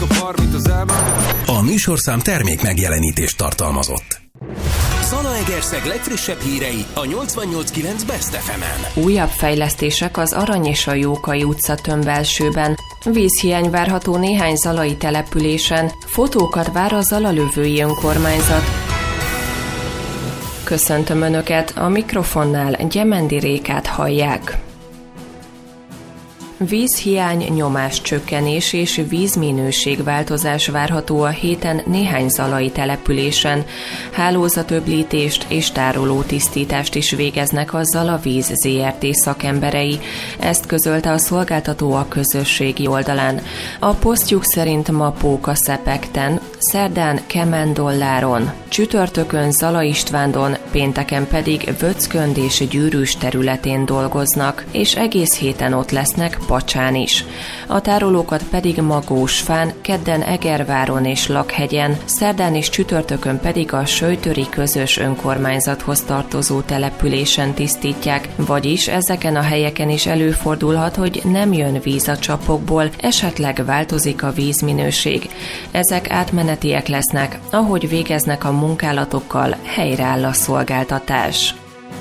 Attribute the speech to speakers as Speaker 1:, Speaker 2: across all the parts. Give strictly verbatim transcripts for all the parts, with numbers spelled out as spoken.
Speaker 1: a bar, mint az elmám.
Speaker 2: A műsorszám termék megjelenítést tartalmazott.
Speaker 3: Zalaegerszeg legfrissebb hírei a nyolcvannyolc kilenc Best ef emen.
Speaker 4: Újabb fejlesztések az Arany és a Jókai utca tömbelsőben. Vízhiány várható néhány zalai településen. Fotókat vár a Zalalövői önkormányzat. Köszöntöm Önöket, a mikrofonnál Gyemendi Rékát hallják. Vízhiány, nyomáscsökkenés és vízminőségváltozás várható a héten néhány zalai településen. Hálózatöblítést és tárolótisztítást is végeznek a Zalavíz zé er té szakemberei. Ezt közölte a szolgáltató a közösségi oldalán. A posztjuk szerint ma Pókaszepekten, szerdán Kemendolláron, csütörtökön Zala Istvándon, pénteken pedig Vöckönd és Gyűrűs területén dolgoznak, és egész héten ott lesznek Pacsán is. A tárolókat pedig Magósfán, kedden Egerváron és Lakhegyen, szerdán és csütörtökön pedig a Söjtöri közös önkormányzathoz tartozó településen tisztítják, vagyis ezeken a helyeken is előfordulhat, hogy nem jön víz a csapokból, esetleg változik a vízminőség. Ezek átmenetiek lesznek, ahogy végeznek a munkálatokkal, helyreáll a szolgáltatás.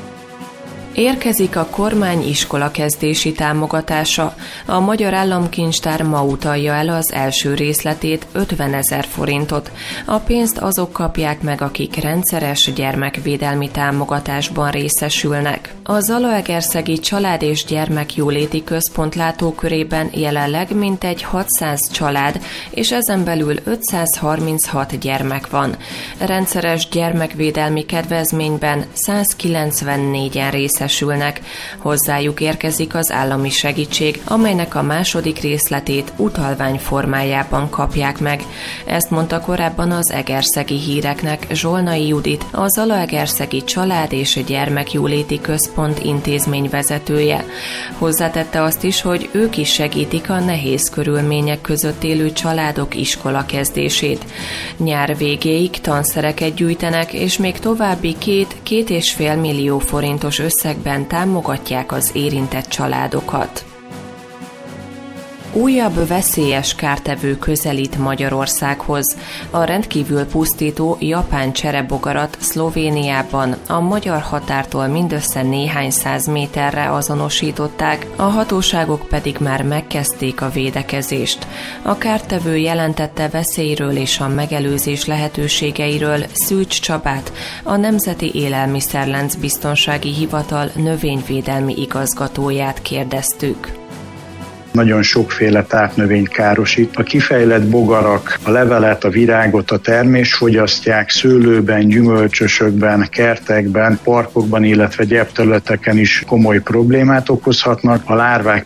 Speaker 4: Érkezik a kormány iskolakezdési támogatása. A Magyar Államkincstár ma utalja el az első részletét, ötvenezer forintot. A pénzt azok kapják meg, akik rendszeres gyermekvédelmi támogatásban részesülnek. A Zalaegerszegi Család és Gyermekjóléti Központ látókörében jelenleg mintegy hatszáz család, és ezen belül ötszázharminchat gyermek van. Rendszeres gyermekvédelmi kedvezményben százkilencvennégyen részesülnek. Hozzájuk érkezik az állami segítség, amelynek a második részletét utalvány formájában kapják meg. Ezt mondta korábban az Egerszegi Híreknek Zsolnai Judit, a Zalaegerszegi Család és Gyermekjóléti Központ intézményvezetője. Hozzátette azt is, hogy ők is segítik a nehéz körülmények között élő családok iskolakezdését. Nyár végéig tanszereket gyűjtenek, és még további két-két és fél millió forintos összeg támogatják az érintett családokat. Újabb veszélyes kártevő közelít Magyarországhoz. A rendkívül pusztító japán cserebogarat Szlovéniában a magyar határtól mindössze néhány száz méterre azonosították, a hatóságok pedig már megkezdték a védekezést. A kártevő jelentette veszélyről és a megelőzés lehetőségeiről Szűcs Csabát, a Nemzeti Élelmiszerlánc Biztonsági Hivatal növényvédelmi igazgatóját kérdeztük.
Speaker 5: Nagyon sokféle tápnövényt károsít. A kifejlett bogarak a levelet, a virágot, a termést fogyasztják, szőlőben, gyümölcsösökben, kertekben, parkokban, illetve gyepterületeken is komoly problémát okozhatnak. A lárvák